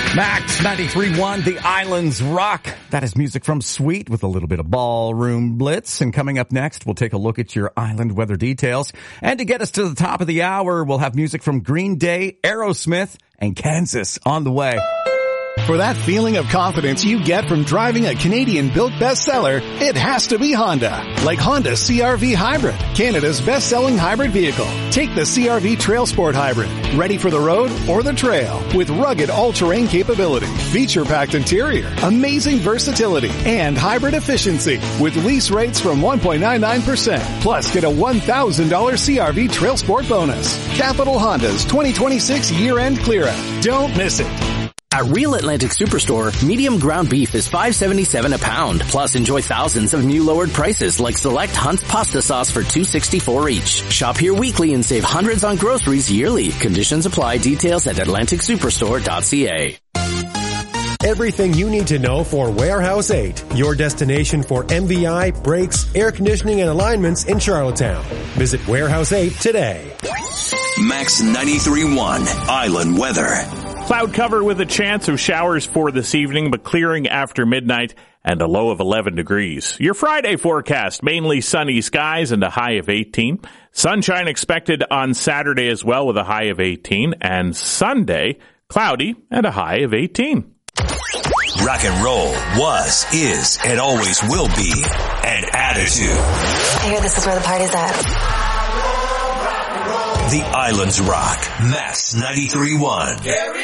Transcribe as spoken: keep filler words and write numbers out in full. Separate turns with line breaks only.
Max ninety-three point one, The Islands Rock. That is music from Sweet with a little bit of ballroom blitz. And coming up next, we'll take a look at your island weather details. And to get us to the top of the hour, we'll have music from Green Day, Aerosmith, and Kansas on the way.
For that feeling of confidence you get from driving a Canadian-built bestseller, it has to be Honda. Like Honda C R V Hybrid, Canada's best-selling hybrid vehicle. Take the C R V Trail Sport Hybrid, ready for the road or the trail, with rugged all-terrain capability, feature-packed interior, amazing versatility, and hybrid efficiency, with lease rates from one point nine nine percent. Plus, get a one thousand dollars C R V Trail Sport bonus. Capital Honda's twenty twenty-six year-end clear-out. Don't miss it.
At Real Atlantic Superstore, medium ground beef is five seventy-seven a pound. Plus, enjoy thousands of new lowered prices like select Hunt's pasta sauce for two sixty-four each. Shop here weekly and save hundreds on groceries yearly. Conditions apply. Details at atlantic superstore dot c a.
Everything you need to know for Warehouse eight, your destination for M V I, brakes, air conditioning, and alignments in Charlottetown. Visit Warehouse eight today.
Max ninety-three point one, Island Weather.
Cloud cover with a chance of showers for this evening, but clearing after midnight and a low of eleven degrees. Your Friday forecast, mainly sunny skies and a high of eighteen. Sunshine expected on Saturday as well with a high of eighteen. And Sunday, cloudy and a high of eighteen.
Rock and roll was, is, and always will be an attitude.
I hear this is where the party's at.
The Islands Rock. Max ninety-three point one.